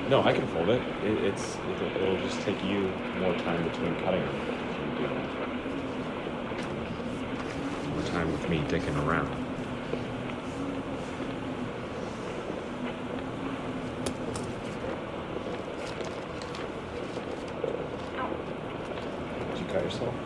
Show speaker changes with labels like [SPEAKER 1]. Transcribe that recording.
[SPEAKER 1] No, I can fold it. It'll just take you more time between cutting them if you do that. More time with me dicking around. Did you cut yourself?